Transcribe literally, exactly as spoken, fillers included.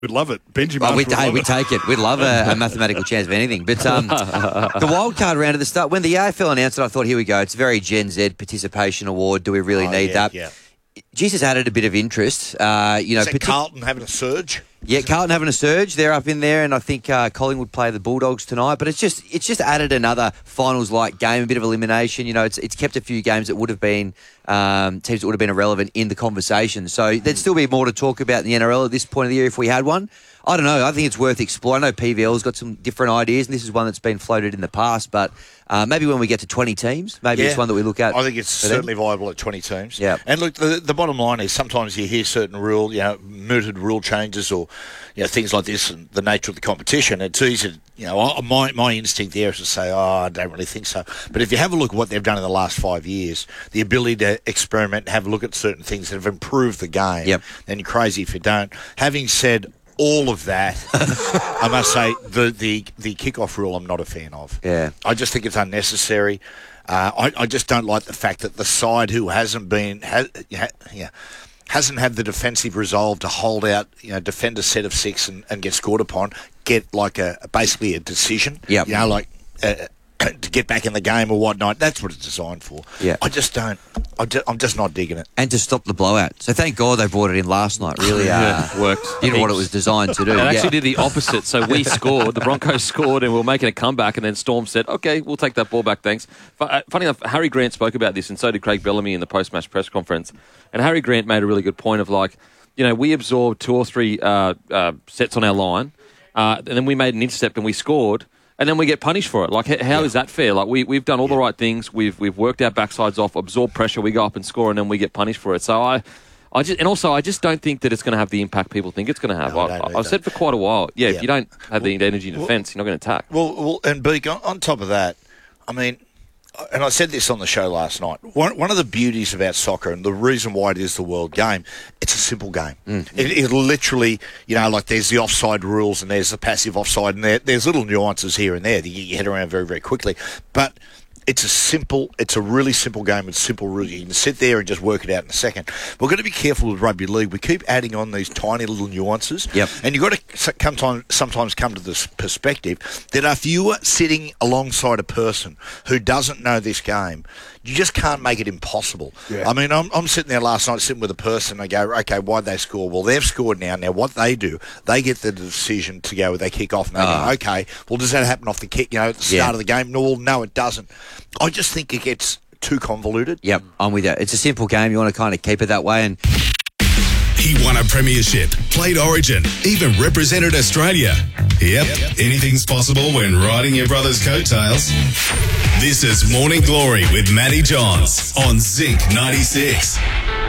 We'd love it. Benji Well, Marshall we'd, would hey, love we'd it. take it. We'd love a, a mathematical chance of anything. But um, the wild card round at the start, when the A F L announced it, I thought, here we go. It's a very Gen Z participation award. Do we really Oh, need yeah, that? yeah. Jesus added a bit of interest. Uh, you know, Is that partic- Carlton having a surge? Yeah, Carlton having a surge. They're up in there, and I think uh, Collingwood play the Bulldogs tonight. But it's just it's just added another finals-like game, a bit of elimination. You know, it's it's kept a few games that would have been um, teams that would have been irrelevant in the conversation. So there'd still be more to talk about in the N R L at this point of the year if we had one. I don't know. I think it's worth exploring. I know P V L's got some different ideas, and this is one that's been floated in the past. But uh, maybe when we get to twenty teams, maybe Yeah. it's one that we look at. I think it's certainly viable at twenty teams. Yeah. And look, the, the bottom line is sometimes you hear certain rule, you know, mooted rule changes or, you know, things like this and the nature of the competition. It's easy, to, you know, I, my, my instinct there is to say, oh, I don't really think so. But if you have a look at what they've done in the last five years, the ability to experiment and have a look at certain things that have improved the game, Yep. then you're crazy if you don't. Having said all of that, I must say the, the, the kickoff rule I'm not a fan of. Yeah. I just think it's unnecessary. Uh, I, I just don't like the fact that the side who hasn't been has, ha, yeah, hasn't had the defensive resolve to hold out, you know, defend a set of six and, and get scored upon, get like a basically a decision. Yep. You know, like uh, to get back in the game or whatnot. That's what it's designed for. Yeah. I just don't. I just, I'm just not digging it. And to stop the blowout. So thank God they brought it in last night. Really uh, Yeah, worked. did what it was designed to do. It actually Yeah. did the opposite. So we scored, the Broncos scored, and we were making a comeback, and then Storm said, okay, we'll take that ball back, thanks. Fu- uh, Funny enough, Harry Grant spoke about this, and so did Craig Bellamy in the post-match press conference. And Harry Grant made a really good point of, like, you know, we absorbed two or three uh, uh, sets on our line, uh, and then we made an intercept and we scored, and then we get punished for it. Like, h- how yeah. is that fair? Like, we, we've done all the right things. We've we've worked our backsides off, absorbed pressure, we go up and score, and then we get punished for it. So I... I just, and also, I just don't think that it's going to have the impact people think it's going to have. No, I I, don't I've said for quite a while, yeah, Yeah. if you don't have the energy in defence, you're not going to attack. Well, well, and Beak, on, on top of that, I mean, and I said this on the show last night, one, one of the beauties about soccer and the reason why it is the world game, it's a simple game. Mm. It, it literally, you know, like there's the offside rules and there's the passive offside and there, there's little nuances here and there that you get your head around very, very quickly. But it's a simple, it's a really simple game with simple rules. You can sit there and just work it out in a second. We're going to be careful with rugby league. We keep adding on these tiny little nuances. Yep. And you've got to sometimes, sometimes come to this perspective that if you are sitting alongside a person who doesn't know this game, you just can't make it impossible. Yeah. I mean, I'm, I'm sitting there last night sitting with a person. I go, okay, why'd they score? Well, they've scored now. Now, what they do, they get the decision to go, they kick off. And they Oh. go, okay, well, does that happen off the kick, you know, at the start Yeah. of the game? No, well, no, it doesn't. I just think it gets too convoluted. Yep, I'm with you. It's a simple game. You want to kind of keep it that way. And He won a premiership, played Origin, even represented Australia. Yep, anything's possible when riding your brother's coattails. This is Morning Glory with Matty Johns on Zinc ninety-six.